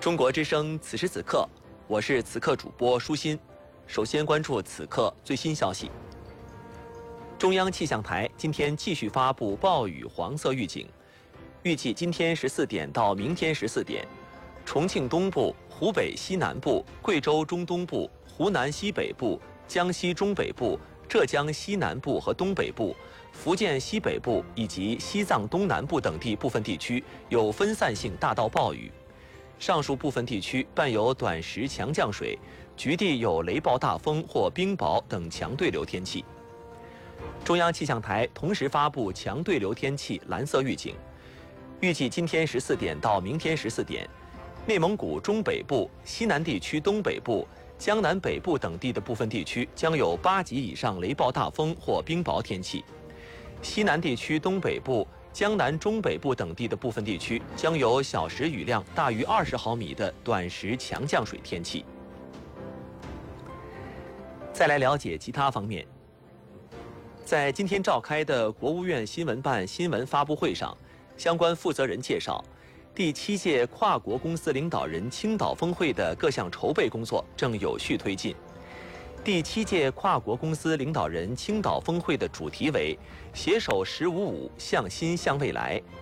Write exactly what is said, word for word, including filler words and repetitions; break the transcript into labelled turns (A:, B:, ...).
A: 中国之声，此时此刻，我是此刻主播舒心。首先关注此刻最新消息。中央气象台今天继续发布暴雨黄色预警，预计今天十四点到明天十四点，重庆东部、湖北西南部、贵州中东部、湖南西北部、江西中北部、浙江西南部和东北部、福建西北部以及西藏东南部等地部分地区有分散性大到暴雨。上述部分地区伴有短时强降水，局地有雷暴大风或冰雹等强对流天气。中央气象台同时发布强对流天气蓝色预警，预计今天十四点到明天十四点，内蒙古中北部、西南地区东北部、江南北部等地的部分地区将有八级以上雷暴大风或冰雹天气；西南地区东北部、江南中北部等地的部分地区将有小时雨量大于二十毫米的短时强降水天气。再来了解其他方面。在今天召开的国务院新闻办新闻发布会上，相关负责人介绍，第七届跨国公司领导人青岛峰会的各项筹备工作正有序推进。第七届跨国公司领导人青岛峰会的主题为“携手十五五，向新向未来”，